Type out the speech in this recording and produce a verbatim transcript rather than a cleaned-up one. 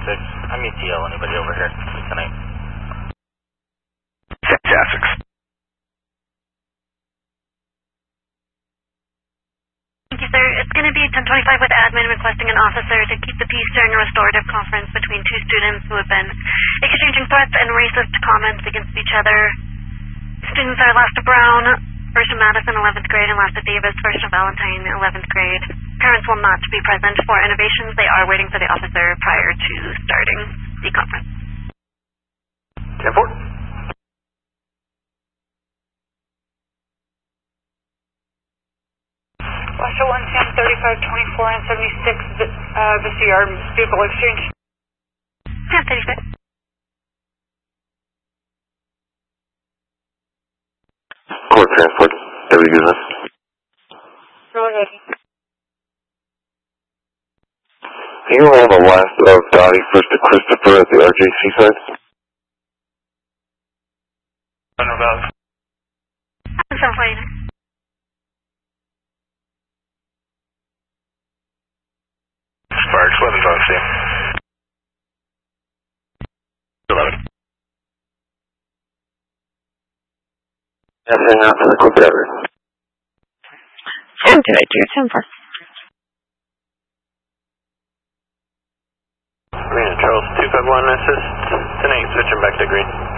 six. I'm E T L. Anybody over here tonight? Fantastic. Thank you, sir. It's going to be ten twenty-five with admin requesting an officer to keep the peace during a restorative conference between two students who have been exchanging threats and racist comments against each other. Students are Lasta Brown, First Madison, eleventh grade, and Lasta Davis, First Valentine, eleventh grade. Parents will not be present for innovations. They are waiting for the officer prior to starting the conference. ten four. Lasta one ten, thirty-five, twenty-four, and seventy-six, uh, V C R vehicle exchange. ten thirty-six. Court transport, Deputy Business. Go ahead. Can you have the last of Dottie first to Christopher at the R J C side? Thunder Valley. seven forty-nine. Sparks, eleven on scene. eleven. Passing out to the quick driver. ten two eight two, ten four. Green and Charles, two five one assist. Tonight, switching back to green.